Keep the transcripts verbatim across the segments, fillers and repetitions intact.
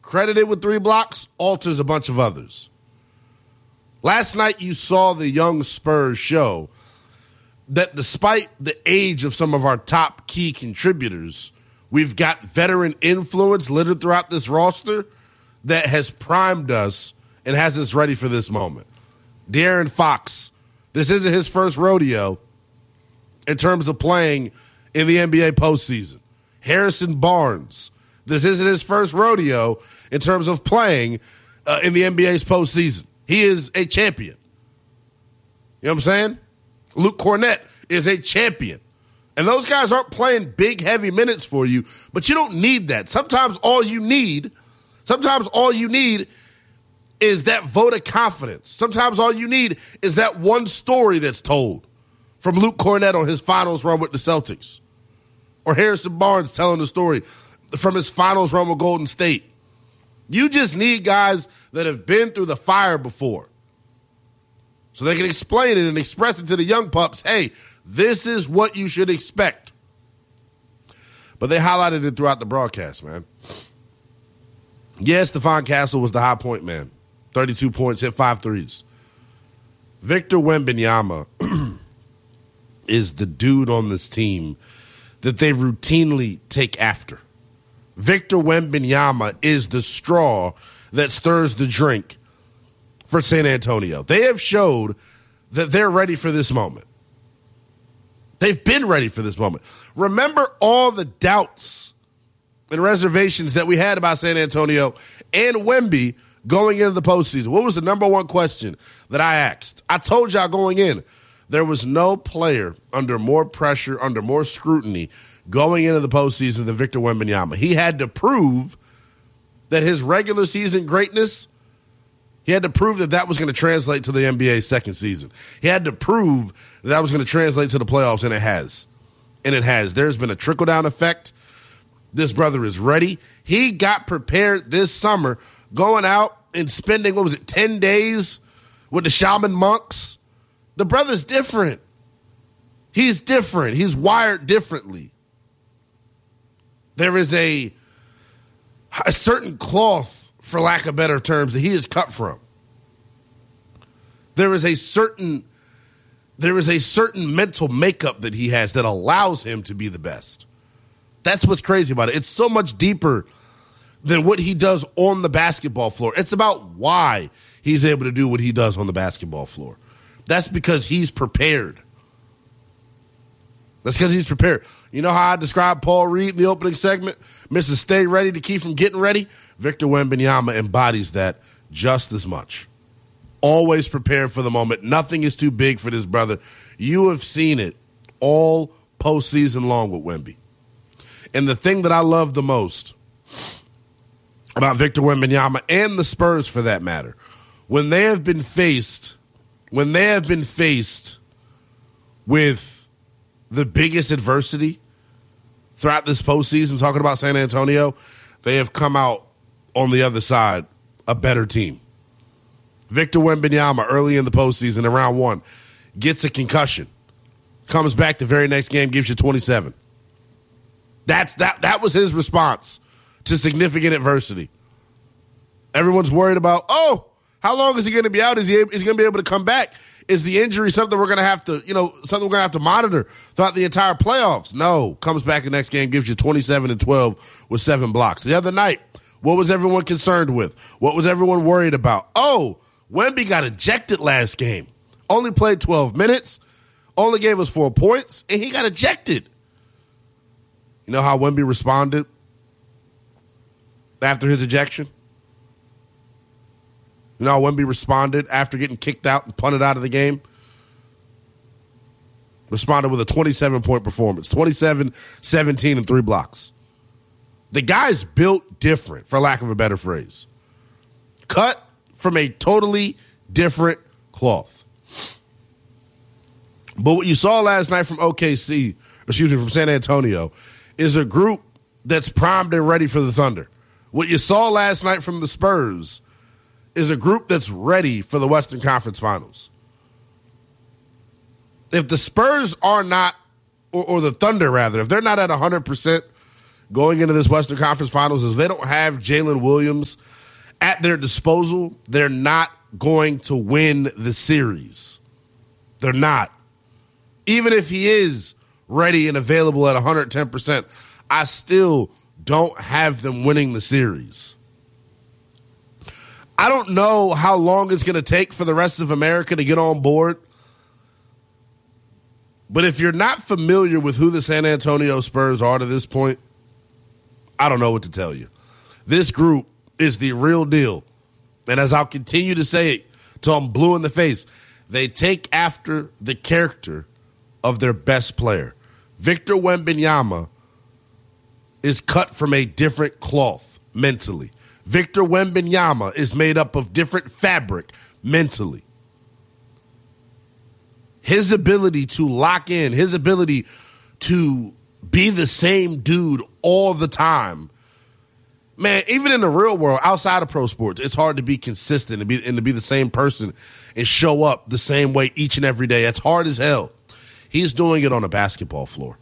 credited with three blocks, alters a bunch of others. Last night you saw the young Spurs show that despite the age of some of our top key contributors, we've got veteran influence littered throughout this roster that has primed us and has us ready for this moment. De'Aaron Fox, this isn't his first rodeo in terms of playing in the N B A postseason. Harrison Barnes, this isn't his first rodeo in terms of playing uh, in the N B A's postseason. He is a champion. You know what I'm saying? Luke Cornett is a champion. And those guys aren't playing big, heavy minutes for you, but you don't need that. Sometimes all you need, sometimes all you need is that vote of confidence. Sometimes all you need is that one story that's told from Luke Cornett on his finals run with the Celtics. Or Harrison Barnes telling the story from his finals run with Golden State. You just need guys that have been through the fire before so they can explain it and express it to the young pups. Hey, this is what you should expect. But they highlighted it throughout the broadcast, man. Yes, Stephon Castle was the high point man. thirty-two points, hit five threes. Victor Wembanyama is the dude on this team that they routinely take after. Victor Wembanyama is the straw that stirs the drink for San Antonio. They have showed that they're ready for this moment. They've been ready for this moment. Remember all the doubts and reservations that we had about San Antonio and Wemby going into the postseason. What was the number one question that I asked? I told y'all going in, there was no player under more pressure, under more scrutiny going into the postseason than Victor Wembanyama. He had to prove that his regular season greatness, he had to prove that that was going to translate to the N B A's second season. He had to prove that that was going to translate to the playoffs, and it has. And it has. There's been a trickle-down effect. This brother is ready. He got prepared this summer going out and spending, what was it, ten days with the shaman monks. The brother's different. He's different. He's wired differently. There is a, a certain cloth, for lack of better terms, that he is cut from. There is a certain, there is a certain mental makeup that he has that allows him to be the best. That's what's crazy about it. It's so much deeper than what he does on the basketball floor. It's about why he's able to do what he does on the basketball floor. That's because he's prepared. That's because he's prepared. You know how I described Paul Reed in the opening segment? Mister Stay Ready to keep from getting ready? Victor Wembanyama embodies that just as much. Always prepared for the moment. Nothing is too big for this brother. You have seen it all postseason long with Wemby. And the thing that I love the most about Victor Wembanyama and the Spurs for that matter, when they have been faced, when they have been faced with the biggest adversity throughout this postseason, talking about San Antonio, they have come out on the other side a better team. Victor Wembanyama early in the postseason in round one gets a concussion, comes back the very next game, gives you twenty-seven. That's that. That was his response to significant adversity. Everyone's worried about, oh, how long is he going to be out? Is he, is he going to be able to come back? Is the injury something we're going to have to, you know, something we're going to have to monitor throughout the entire playoffs? No. Comes back the next game, gives you twenty-seven and twelve with seven blocks. The other night, what was everyone concerned with? What was everyone worried about? Oh, Wemby got ejected last game. Only played twelve minutes, only gave us four points, and he got ejected. You know how Wemby responded after his ejection? You know how Wemby responded after getting kicked out and punted out of the game? Responded with a twenty-seven point performance. twenty-seven, seventeen, and three blocks. The guy's built different, for lack of a better phrase. Cut from a totally different cloth. But what you saw last night from O K C, excuse me, from San Antonio, is a group that's primed and ready for the Thunder. What you saw last night from the Spurs is a group that's ready for the Western Conference Finals. If the Spurs are not, or, or the Thunder rather, if they're not at one hundred percent going into this Western Conference Finals is they don't have Jalen Williams at their disposal, they're not going to win the series. They're not. Even if he is ready and available at one hundred ten percent, I still don't have them winning the series. I don't know how long it's going to take for the rest of America to get on board. But if you're not familiar with who the San Antonio Spurs are to this point, I don't know what to tell you. This group is the real deal. And as I'll continue to say it till I'm blue in the face, they take after the character of their best player. Victor Wembanyama is cut from a different cloth mentally. Victor Wembanyama is made up of different fabric mentally. His ability to lock in, his ability to be the same dude all the time. Man, even in the real world, outside of pro sports, it's hard to be consistent and, be, and to be the same person and show up the same way each and every day. It's hard as hell. He's doing it on a basketball floor.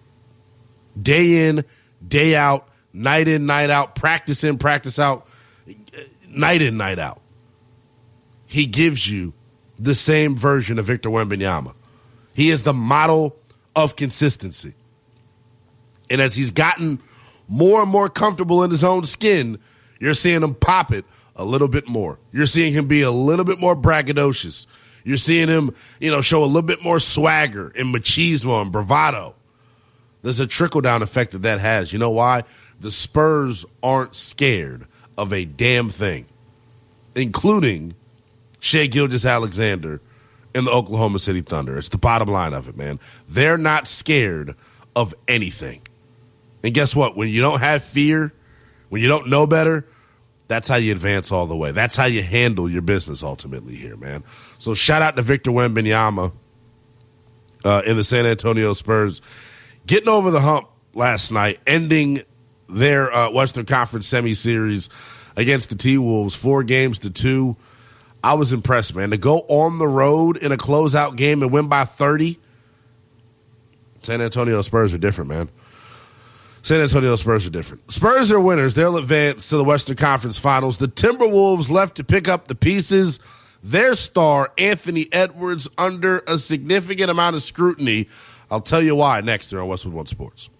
Day in, day out, night in, night out, practice in, practice out, night in, night out. He gives you the same version of Victor Wembanyama. He is the model of consistency. And as he's gotten more and more comfortable in his own skin, you're seeing him pop it a little bit more. You're seeing him be a little bit more braggadocious. You're seeing him, you know, show a little bit more swagger and machismo and bravado. There's a trickle-down effect that that has. You know why? The Spurs aren't scared of a damn thing, including Shai Gilgeous-Alexander and the Oklahoma City Thunder. It's the bottom line of it, man. They're not scared of anything. And guess what? When you don't have fear, when you don't know better, that's how you advance all the way. That's how you handle your business ultimately here, man. So shout out to Victor Wembanyama uh, in the San Antonio Spurs. Getting over the hump last night, ending their uh, Western Conference semi-series against the T-Wolves, four games to two. I was impressed, man. To go on the road in a closeout game and win by thirty, San Antonio Spurs are different, man. San Antonio Spurs are different. Spurs are winners. They'll advance to the Western Conference Finals. The Timberwolves left to pick up the pieces. Their star, Anthony Edwards, under a significant amount of scrutiny. I'll tell you why next here on Westwood One Sports.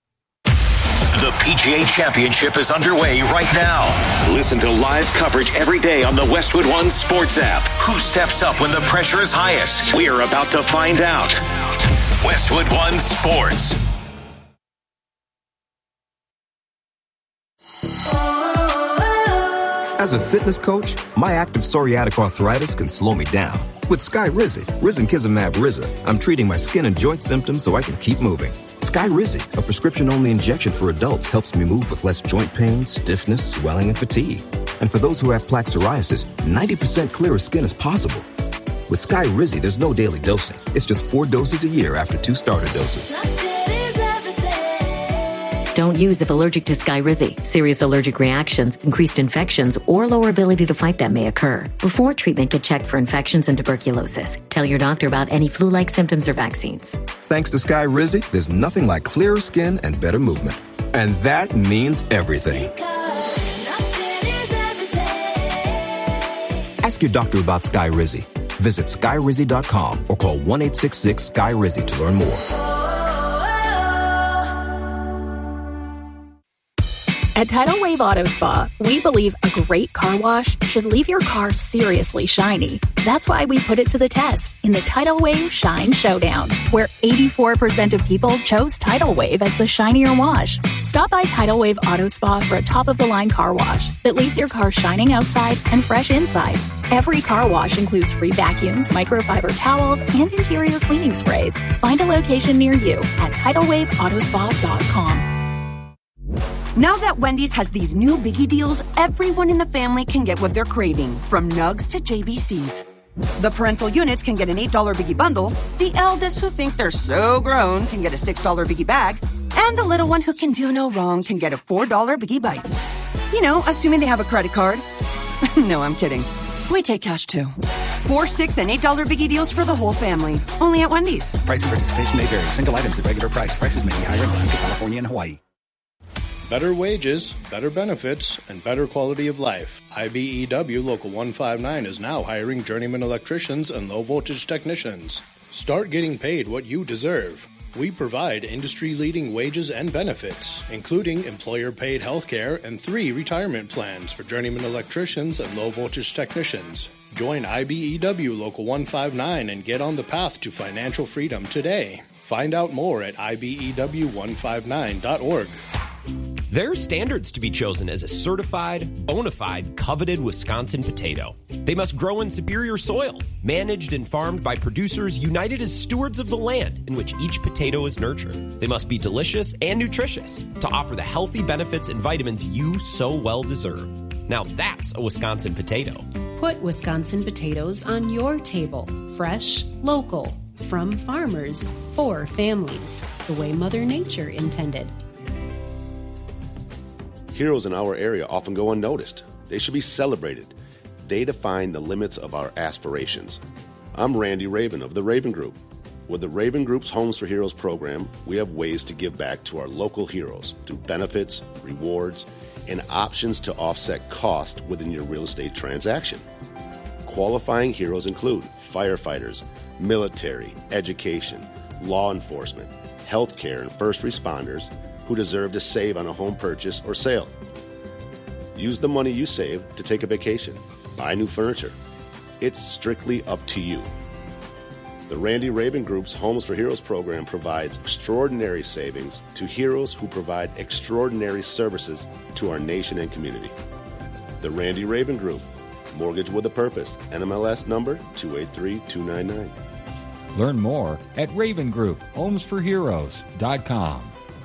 The P G A Championship is underway right now. Listen to live coverage every day on the Westwood One Sports app. Who steps up when the pressure is highest? We're about to find out. Westwood One Sports. As a fitness coach, my active psoriatic arthritis can slow me down. With Skyrizi, Risankizumab Riza, I'm treating my skin and joint symptoms so I can keep moving. Skyrizi, a prescription-only injection for adults, helps me move with less joint pain, stiffness, swelling, and fatigue. And for those who have plaque psoriasis, ninety percent clearer skin is possible. With Skyrizi, there's no daily dosing. It's just four doses a year after two starter doses. Don't use if allergic to Skyrizi. Serious allergic reactions, increased infections, or lower ability to fight them may occur. Before treatment, get checked for infections and tuberculosis. Tell your doctor about any flu-like symptoms or vaccines. Thanks to Skyrizi, there's nothing like clearer skin and better movement. And that means everything. Ask your doctor about Skyrizi. Visit Skyrizi dot com or call one eight six six Sky Rizi to learn more. At Tidal Wave Auto Spa, we believe a great car wash should leave your car seriously shiny. That's why we put it to the test in the Tidal Wave Shine Showdown, where eighty-four percent of people chose Tidal Wave as the shinier wash. Stop by Tidal Wave Auto Spa for a top-of-the-line car wash that leaves your car shining outside and fresh inside. Every car wash includes free vacuums, microfiber towels, and interior cleaning sprays. Find a location near you at tidal wave auto spa dot com. Now that Wendy's has these new biggie deals, everyone in the family can get what they're craving, from nugs to J B Cs. The parental units can get an eight dollar biggie bundle, the eldest who think they're so grown can get a six dollar biggie bag, and the little one who can do no wrong can get a four dollar biggie bites. You know, assuming they have a credit card. No, I'm kidding. We take cash too. Four, six, and eight dollar biggie deals for the whole family. Only at Wendy's. Price and participation may vary. Single items at regular price. Prices may be higher in Alaska, California, and Hawaii. Better wages, better benefits, and better quality of life. I B E W Local one fifty-nine is now hiring journeyman electricians and low-voltage technicians. Start getting paid what you deserve. We provide industry-leading wages and benefits, including employer-paid health care and three retirement plans for journeyman electricians and low-voltage technicians. Join I B E W Local one fifty-nine and get on the path to financial freedom today. Find out more at I B E W one fifty-nine dot org. There are standards to be chosen as a certified, bona fide, coveted Wisconsin potato. They must grow in superior soil, managed and farmed by producers united as stewards of the land in which each potato is nurtured. They must be delicious and nutritious to offer the healthy benefits and vitamins you so well deserve. Now that's a Wisconsin potato. Put Wisconsin potatoes on your table. Fresh, local, from farmers, for families, the way Mother Nature intended. Heroes in our area often go unnoticed. They should be celebrated. They define the limits of our aspirations. I'm Randy Raven of the Raven Group. With the Raven Group's Homes for Heroes program, we have ways to give back to our local heroes through benefits, rewards, and options to offset cost within your real estate transaction. Qualifying heroes include firefighters, military, education, law enforcement, healthcare, and first responders who deserve to save on a home purchase or sale. Use the money you save to take a vacation, buy new furniture. It's strictly up to you. The Randy Raven Group's Homes for Heroes program provides extraordinary savings to heroes who provide extraordinary services to our nation and community. The Randy Raven Group, Mortgage with a Purpose, N M L S number two eight three two nine nine. Learn more at Raven Group Homes for Heroes dot com.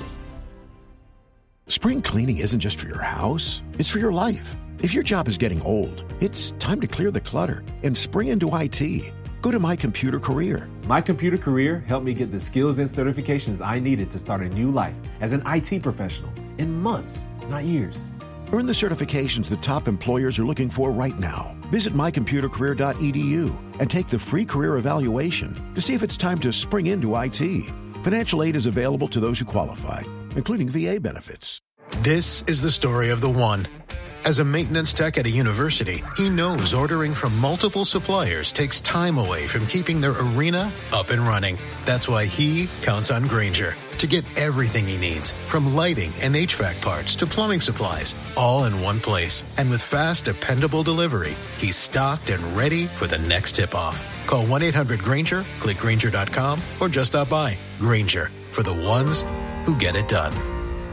Spring cleaning isn't just for your house, it's for your life. If your job is getting old, it's time to clear the clutter and spring into I T. Go to My Computer Career. My Computer Career helped me get the skills and certifications I needed to start a new life as an I T professional in months, not years. Earn the certifications that top employers are looking for right now. Visit my computer career dot e d u and take the free career evaluation to see if it's time to spring into I T. Financial aid is available to those who qualify, including V A benefits. This is the story of the one. As a maintenance tech at a university, he knows ordering from multiple suppliers takes time away from keeping their arena up and running. That's why he counts on Grainger to get everything he needs, from lighting and H V A C parts to plumbing supplies, all in one place. And with fast, dependable delivery, he's stocked and ready for the next tip-off. Call one eight hundred Grainger, click Grainger dot com, or just stop by. Grainger, for the ones who get it done.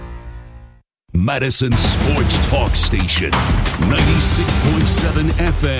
Madison Sports Talk Station, ninety-six point seven F M.